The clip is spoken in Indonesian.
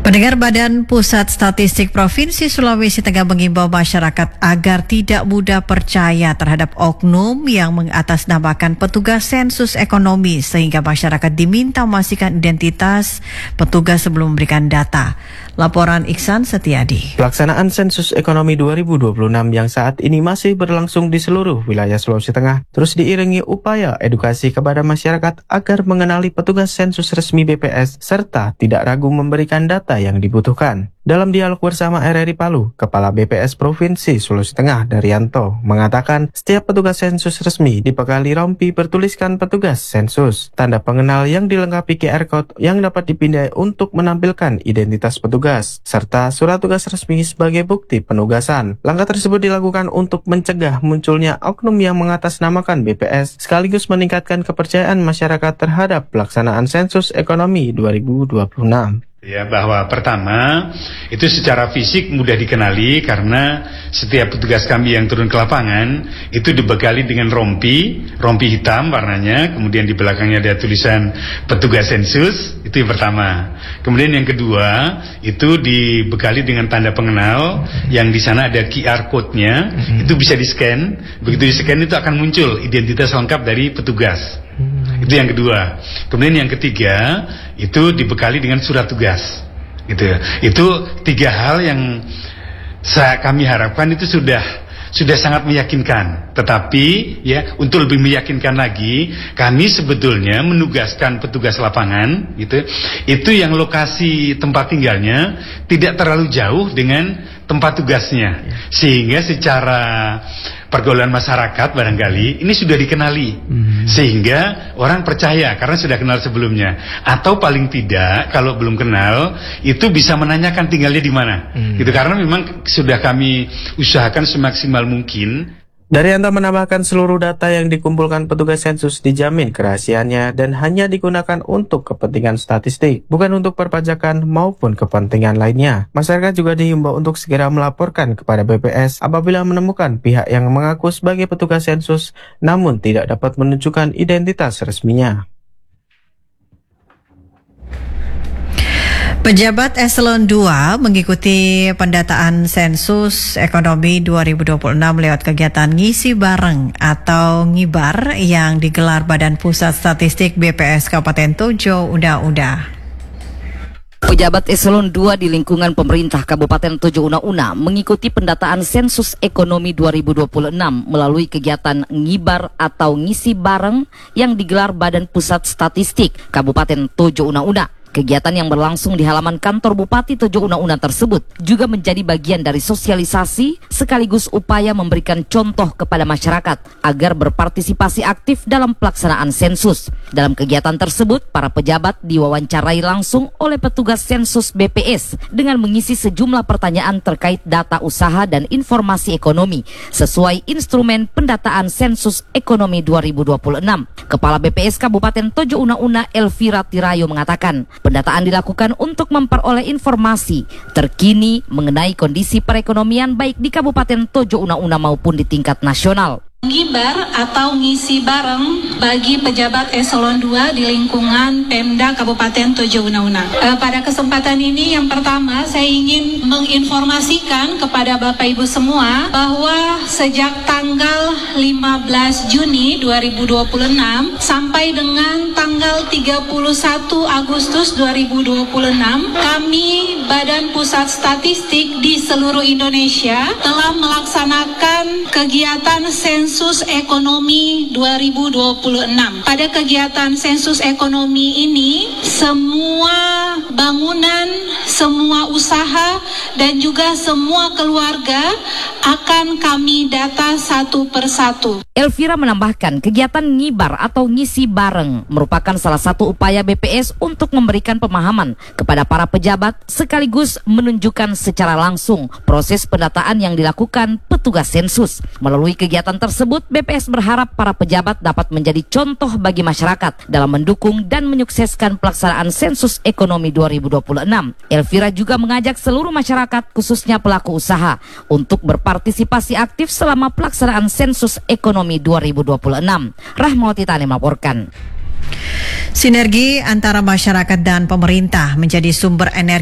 Pendengar, Badan Pusat Statistik Provinsi Sulawesi Tengah mengimbau masyarakat agar tidak mudah percaya terhadap oknum yang mengatasnamakan petugas sensus ekonomi sehingga masyarakat diminta memastikan identitas petugas sebelum memberikan data. Laporan Iksan Setiadi. Pelaksanaan sensus ekonomi 2026 yang saat ini masih berlangsung di seluruh wilayah Sulawesi Tengah terus diiringi upaya edukasi kepada masyarakat agar mengenali petugas sensus resmi BPS serta tidak ragu memberikan data yang dibutuhkan. Dalam dialog bersama RRI Palu, Kepala BPS Provinsi Sulawesi Tengah Daryanto mengatakan setiap petugas sensus resmi dibekali rompi bertuliskan petugas sensus, tanda pengenal yang dilengkapi QR Code yang dapat dipindai untuk menampilkan identitas petugas, serta surat tugas resmi sebagai bukti penugasan. Langkah tersebut dilakukan untuk mencegah munculnya oknum yang mengatasnamakan BPS sekaligus meningkatkan kepercayaan masyarakat terhadap pelaksanaan sensus ekonomi 2026. Ya, bahwa pertama itu secara fisik mudah dikenali karena setiap petugas kami yang turun ke lapangan itu dibekali dengan rompi hitam warnanya, kemudian di belakangnya ada tulisan petugas sensus, itu yang pertama. Kemudian yang kedua itu dibekali dengan tanda pengenal yang di sana ada QR code-nya, itu bisa di-scan, begitu di-scan itu akan muncul identitas lengkap dari petugas. Itu yang kedua. Kemudian yang ketiga itu dibekali dengan surat tugas. Itu tiga hal yang kami harapkan itu sudah sangat meyakinkan. Tetapi ya, untuk lebih meyakinkan lagi, kami sebetulnya menugaskan petugas lapangan itu yang lokasi tempat tinggalnya tidak terlalu jauh dengan tempat tugasnya, sehingga secara pergaulan masyarakat barangkali ini sudah dikenali, sehingga orang percaya karena sudah kenal sebelumnya, atau paling tidak kalau belum kenal itu bisa menanyakan tinggalnya di mana, karena memang sudah kami usahakan semaksimal mungkin. Daryanto menambahkan seluruh data yang dikumpulkan petugas sensus dijamin kerahasiaannya dan hanya digunakan untuk kepentingan statistik, bukan untuk perpajakan maupun kepentingan lainnya. Masyarakat juga dihimbau untuk segera melaporkan kepada BPS apabila menemukan pihak yang mengaku sebagai petugas sensus namun tidak dapat menunjukkan identitas resminya. Pejabat Eselon 2 mengikuti pendataan sensus ekonomi 2026 lewat kegiatan ngisi bareng atau ngibar yang digelar Badan Pusat Statistik BPS Kabupaten Tojo Una-Una. Pejabat Eselon 2 di lingkungan pemerintah Kabupaten Tojo Una-Una mengikuti pendataan sensus ekonomi 2026 melalui kegiatan ngibar atau ngisi bareng yang digelar Badan Pusat Statistik Kabupaten Tojo Una-Una. Kegiatan yang berlangsung di halaman kantor Bupati Tojo Una-Una tersebut juga menjadi bagian dari sosialisasi sekaligus upaya memberikan contoh kepada masyarakat agar berpartisipasi aktif dalam pelaksanaan sensus. Dalam kegiatan tersebut, para pejabat diwawancarai langsung oleh petugas sensus BPS dengan mengisi sejumlah pertanyaan terkait data usaha dan informasi ekonomi sesuai instrumen pendataan sensus ekonomi 2026. Kepala BPS Kabupaten Tojo Una-Una Elvira Tirayo mengatakan, pendataan dilakukan untuk memperoleh informasi terkini mengenai kondisi perekonomian baik di Kabupaten Tojo Una-Una maupun di tingkat nasional. Ngibar atau ngisi bareng bagi pejabat Eselon 2 di lingkungan Pemda Kabupaten Tojo Una-Una. Pada kesempatan ini yang pertama saya ingin menginformasikan kepada Bapak Ibu semua bahwa sejak tanggal 15 Juni 2026 sampai dengan tanggal 31 Agustus 2026 kami Badan Pusat Statistik di seluruh Indonesia telah melaksanakan kegiatan sensus ekonomi 2026. Pada kegiatan sensus ekonomi ini, semua bangunan, semua usaha, dan juga semua keluarga akan kami data satu persatu. Elvira menambahkan, kegiatan ngibar atau ngisi bareng merupakan salah satu upaya BPS untuk memberikan pemahaman kepada para pejabat sekaligus menunjukkan secara langsung proses pendataan yang dilakukan petugas sensus. Melalui kegiatan tersebut, BPS berharap para pejabat dapat menjadi contoh bagi masyarakat dalam mendukung dan menyukseskan pelaksanaan sensus ekonomi 2026. Elvira juga mengajak seluruh masyarakat, khususnya pelaku usaha, untuk berpartisipasi aktif selama pelaksanaan sensus ekonomi 2026. Rahmawati Tani melaporkan. Sinergi antara masyarakat dan pemerintah menjadi sumber energi